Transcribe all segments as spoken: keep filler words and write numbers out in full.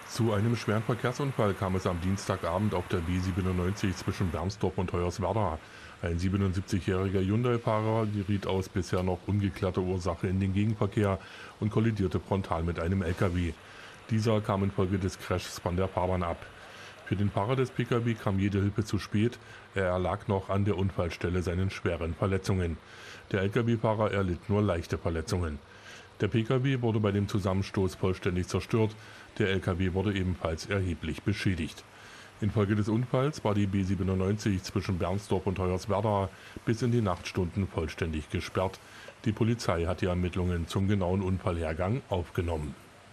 Zu einem schweren Verkehrsunfall kam es am Dienstagabend auf der B siebenundneunzig zwischen Bernstorf und Hoyerswerda. Ein siebenundsiebzigjähriger Hyundai-Fahrer geriet aus bisher noch ungeklärter Ursache in den Gegenverkehr und kollidierte frontal mit einem L K W. Dieser kam infolge des Crashs von der Fahrbahn ab. Für den Fahrer des P K W kam jede Hilfe zu spät. Er erlag noch an der Unfallstelle seinen schweren Verletzungen. Der L K W-Fahrer erlitt nur leichte Verletzungen. Der P K W wurde bei dem Zusammenstoß vollständig zerstört, der L K W wurde ebenfalls erheblich beschädigt. Infolge des Unfalls war die B siebenundneunzig zwischen Bernstorf und Hoyerswerda bis in die Nachtstunden vollständig gesperrt. Die Polizei hat die Ermittlungen zum genauen Unfallhergang aufgenommen.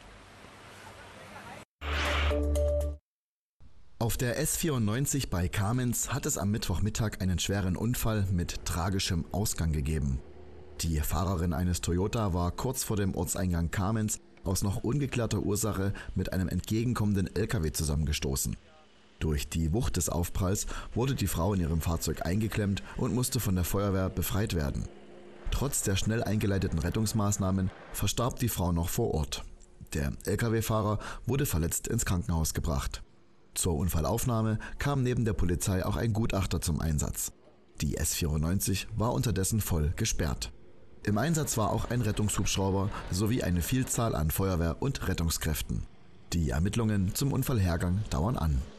Auf der S vierundneunzig bei Kamenz hat es am Mittwochmittag einen schweren Unfall mit tragischem Ausgang gegeben. Die Fahrerin eines Toyota war kurz vor dem Ortseingang Kamenz aus noch ungeklärter Ursache mit einem entgegenkommenden L K W zusammengestoßen. Durch die Wucht des Aufpralls wurde die Frau in ihrem Fahrzeug eingeklemmt und musste von der Feuerwehr befreit werden. Trotz der schnell eingeleiteten Rettungsmaßnahmen verstarb die Frau noch vor Ort. Der L K W-Fahrer wurde verletzt ins Krankenhaus gebracht. Zur Unfallaufnahme kam neben der Polizei auch ein Gutachter zum Einsatz. Die S vierundneunzig war unterdessen voll gesperrt. Im Einsatz war auch ein Rettungshubschrauber sowie eine Vielzahl an Feuerwehr- und Rettungskräften. Die Ermittlungen zum Unfallhergang dauern an.